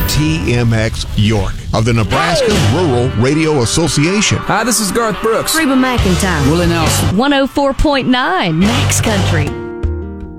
TMX York of the Nebraska Rural Radio Association. Hi, this is Garth Brooks. Reba McEntire. Willie Nelson. 104.9 Max Country.